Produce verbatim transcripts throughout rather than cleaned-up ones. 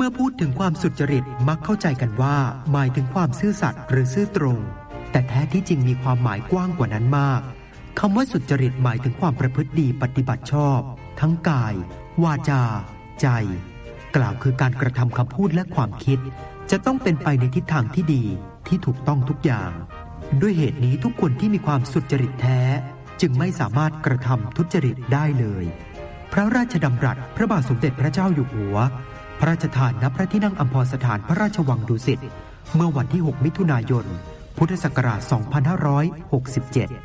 มื่อพูดถึงความสุจริตมักเข้าใจกันว่าหมายถึงความซื่อสัตย์หรือซื่อตรงแต่แท้ที่จริงมีความหมายกว้างกว่านั้นมากคำว่าสุจริตหมายถึงความประพฤติดีปฏิบัติชอบทั้งกายวาจาใจกล่าวคือการกระทำคำพูดและความคิดจะต้องเป็นไปในทิศทางที่ดีที่ถูกต้องทุกอย่างด้วยเหตุนี้ทุกคนที่มีความสุจริตแท้จึงไม่สามารถกระทำทุจริตได้เลยพระราชดำรัสพระบาทสมเด็จพระเจ้าอยู่หัวพระราชทานณพระที่นั่งอัมพรสถานพระราชวังดุสิตเมื่อวันที่หกมิถุนายนพุทธศักราชสองพันห้าร้อยหกสิบเจ็ด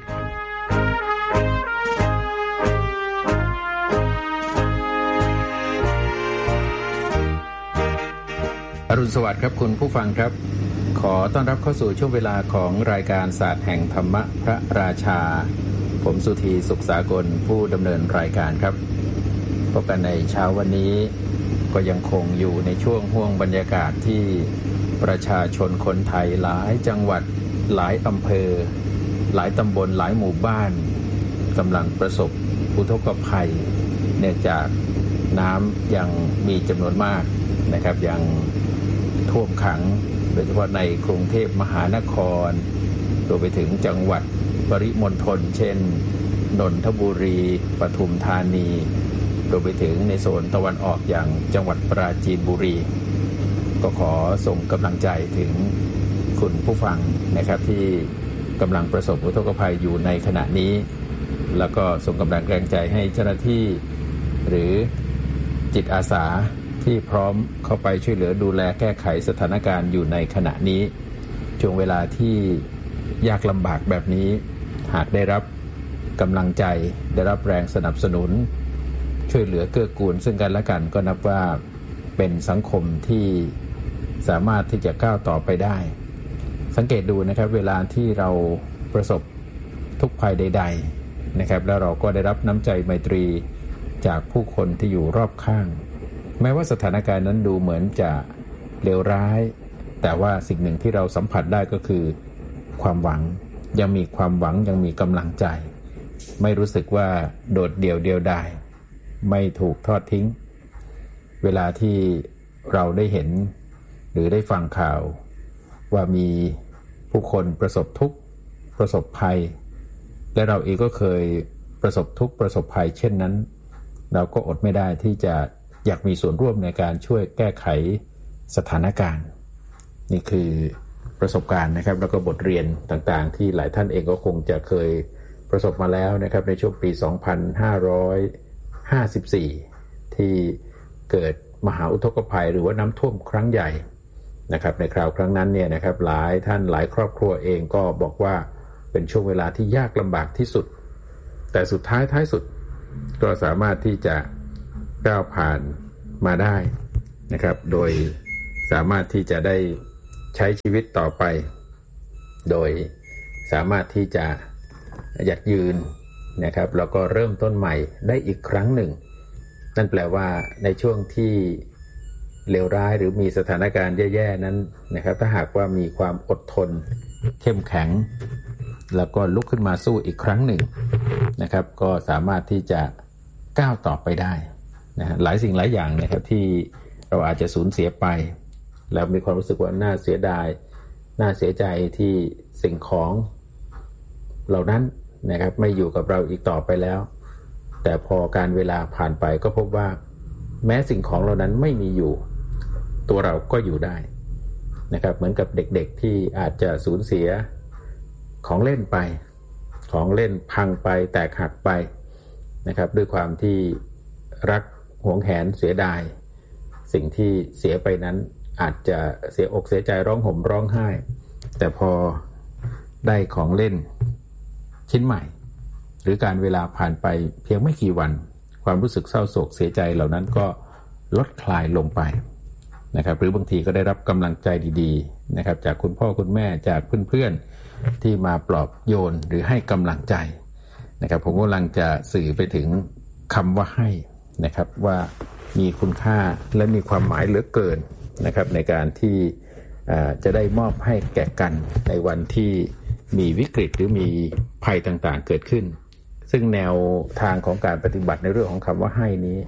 อรุณสวัสดิ์ครับคุณผู้ฟังครับขอต้อนรับเข้าสู่ช่วงเวลาของรายการศาสตร์แห่งธรรมะพระราชาผมสุธีสุขสากลผู้ดำเนินรายการครับพบกันในเช้าวันนี้ก็ยังคงอยู่ในช่วงห่วงบรรยากาศที่ประชาชนคนไทยหลายจังหวัดหลายอำเภอหลายตำบลหลายหมู่บ้านกำลังประสบอุทกภัยเนื่องจากน้ำยังมีจำนวนมากนะครับยังท่วมขังโดยเฉพาะในกรุงเทพมหานครรวมไปถึงจังหวัดปริมณฑลเช่นนนทบุรีปทุมธานีรวมไปถึงในโซนตะวันออกอย่างจังหวัดปราจีนบุรีก็ขอส่งกำลังใจถึงคุณผู้ฟังนะครับที่กำลังประสบอุทกภัยอยู่ในขณะนี้แล้วก็ส่งกำลังแรงใจให้เจ้าหน้าที่หรือจิตอาสาที่พร้อมเข้าไปช่วยเหลือดูแลแก้ไขสถานการณ์อยู่ในขณะนี้ช่วงเวลาที่ยากลำบากแบบนี้หากได้รับกำลังใจได้รับแรงสนับสนุนช่วยเหลือเกื้อกูลซึ่งกันและกันก็นับว่าเป็นสังคมที่สามารถที่จะก้าวต่อไปได้สังเกตดูนะครับเวลาที่เราประสบทุกข์ภัยใดๆนะครับแล้วเราก็ได้รับน้ำใจไมตรีจากผู้คนที่อยู่รอบข้างแม้ว่าสถานการณ์นั้นดูเหมือนจะเลวร้ายแต่ว่าสิ่งหนึ่งที่เราสัมผัสได้ก็คือความหวังยังมีความหวังยังมีกำลังใจไม่รู้สึกว่าโดดเดี่ยวเดียวดายไม่ถูกทอดทิ้งเวลาที่เราได้เห็นหรือได้ฟังข่าวว่ามีผู้คนประสบทุกข์ประสบภัยและเราเองก็เคยประสบทุกข์ประสบภัยเช่นนั้นเราก็อดไม่ได้ที่จะอยากมีส่วนร่วมในการช่วยแก้ไขสถานการณ์นี่คือประสบการณ์นะครับแล้วก็บทเรียนต่างๆที่หลายท่านเองก็คงจะเคยประสบมาแล้วนะครับในช่วงปีสองพันห้าร้อยห้าสิบสี่ที่เกิดมหาอุทกภัยหรือว่าน้ำท่วมครั้งใหญ่นะครับในคราวครั้งนั้นเนี่ยนะครับหลายท่านหลายครอบครัวเองก็บอกว่าเป็นช่วงเวลาที่ยากลำบากที่สุดแต่สุดท้ายท้ายสุดก็สามารถที่จะก้าวผ่านมาได้นะครับโดยสามารถที่จะได้ใช้ชีวิตต่อไปโดยสามารถที่จะหยัดยืนนะครับแล้วก็เริ่มต้นใหม่ได้อีกครั้งหนึ่งนั่นแปลว่าในช่วงที่เลวร้ายหรือมีสถานการณ์แย่ๆนั้นนะครับถ้าหากว่ามีความอดทนเข้มแข็งแล้วก็ลุกขึ้นมาสู้อีกครั้งหนึ่งนะครับก็สามารถที่จะก้าวต่อไปได้นะฮะหลายสิ่งหลายอย่างนะครับที่เราอาจจะสูญเสียไปแล้วมีความรู้สึกว่าน่าเสียดายน่าเสียใจที่สิ่งของเหล่านั้นนะครับไม่อยู่กับเราอีกต่อไปแล้วแต่พอการเวลาผ่านไปก็พบว่าแม้สิ่งของเหล่านั้นไม่มีอยู่ตัวเราก็อยู่ได้นะครับเหมือนกับเด็กๆที่อาจจะสูญเสียของเล่นไปของเล่นพังไปแตกหักไปนะครับด้วยความที่รักหวงแหนเสียดายสิ่งที่เสียไปนั้นอาจจะเสียอกเสียใจร้องห่มร้องไห้แต่พอได้ของเล่นชิ้นใหม่หรือการเวลาผ่านไปเพียงไม่กี่วันความรู้สึกเศร้าโศกเสียใจเหล่านั้นก็ลดคลายลงไปนะครับหรือบางทีก็ได้รับกำลังใจดีๆนะครับจากคุณพ่อคุณแม่จากเพื่อนๆที่มาปลอบโยนหรือให้กำลังใจนะครับผมกำลังจะสื่อไปถึงคำว่าให้นะครับว่ามีคุณค่าและมีความหมายเหลือเกินนะครับในการที่จะได้มอบให้แก่กันในวันที่มีวิกฤตหรือมีภัยต่างๆเกิดขึ้นซึ่งแนวทางของการปฏิบัติในเรื่องของคำว่าให้นี้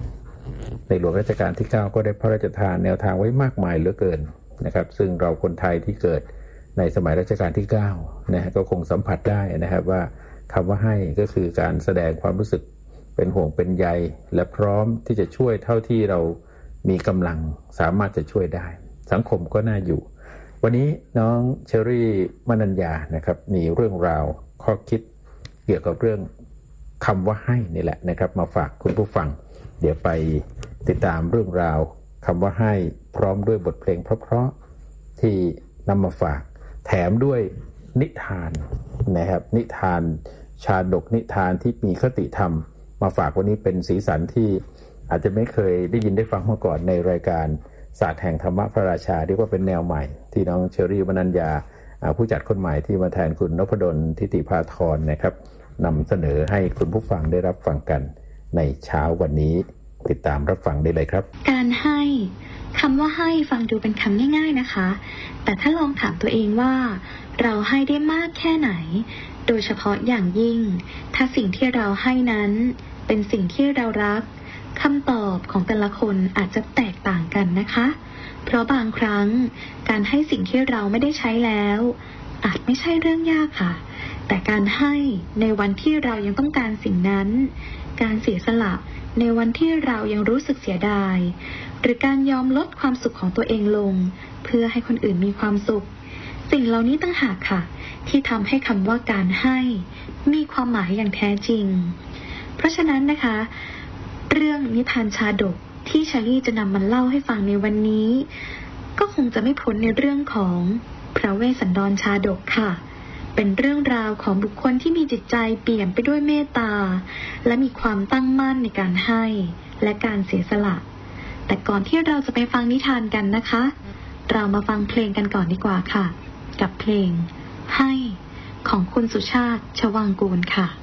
ในหลวงรัชกาลที่เก้าก็ได้พระราชทานแนวทางไว้มากมายเหลือเกินนะครับซึ่งเราคนไทยที่เกิดในสมัยรัชกาลที่เก้านะฮะก็คงสัมผัสได้นะครับว่าคำว่าให้ก็คือการแสดงความรู้สึกเป็นห่วงเป็นใยและพร้อมที่จะช่วยเท่าที่เรามีกำลังสามารถจะช่วยได้สังคมก็น่าอยู่วันนี้น้องเชอรี่มนัญญานะครับมีเรื่องราวข้อคิดเกี่ยวกับเรื่องคำว่าให้นี่แหละนะครับมาฝากคุณผู้ฟังเดี๋ยวไปติดตามเรื่องราวคำว่าให้พร้อมด้วยบทเพลงเพราะๆที่นำมาฝากแถมด้วยนิทานนะครับนิทานชาดกนิทานที่มีคติธรรมมาฝากวันนี้เป็นสีสันที่อาจจะไม่เคยได้ยินได้ฟังมาก่อนในรายการศาสตร์แห่งธรรมะพระราชาเรียกว่าเป็นแนวใหม่ที่น้องเชอรี่มนัญญาผู้จัดคนใหม่ที่มาแทนคุณนพดลทิติภาธรนะครับนำเสนอให้คุณผู้ฟังได้รับฟังกันในเช้าวันนี้ติดตามรับฟังได้เลยครับการให้คำว่าให้ฟังดูเป็นคำง่ายๆนะคะแต่ถ้าลองถามตัวเองว่าเราให้ได้มากแค่ไหนโดยเฉพาะอย่างยิ่งถ้าสิ่งที่เราให้นั้นเป็นสิ่งที่เรารักคำตอบของแต่ละคนอาจจะแตกต่างกันนะคะเพราะบางครั้งการให้สิ่งที่เราไม่ได้ใช้แล้วอาจไม่ใช่เรื่องยากค่ะแต่การให้ในวันที่เรายังต้องการสิ่งนั้นการเสียสละในวันที่เรายังรู้สึกเสียดายหรือการยอมลดความสุขของตัวเองลงเพื่อให้คนอื่นมีความสุขสิ่งเหล่านี้ต่างหากค่ะที่ทำให้คำว่าการให้มีความหมายอย่างแท้จริงเพราะฉะนั้นนะคะเรื่องนิทานชาดกที่เชอรี่จะนำมาเล่าให้ฟังในวันนี้ก็คงจะไม่พ้นในเรื่องของพระเวสสันดรชาดกค่ะเป็นเรื่องราวของบุคคลที่มีจิตใจเปี่ยมไปด้วยเมตตาและมีความตั้งมั่นในการให้และการเสียสละแต่ก่อนที่เราจะไปฟังนิทานกันนะคะเรามาฟังเพลงกันก่อนดีกว่าค่ะกับเพลงให้ของคุณสุชาติชวางกูลค่ะ